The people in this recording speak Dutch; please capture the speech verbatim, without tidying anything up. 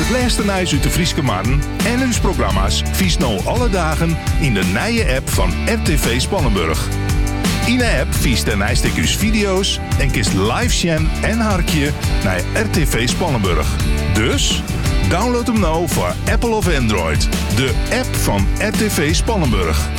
Het laatste nieuws uit de Frieske Marn en hun programma's vies nou alle dagen in de nieuwe app van R T V Spannenburg. In de app vies de nijstekjes video's en kist live scan en harkje naar R T V Spannenburg. Dus download hem nou voor Apple of Android. De app van R T V Spannenburg.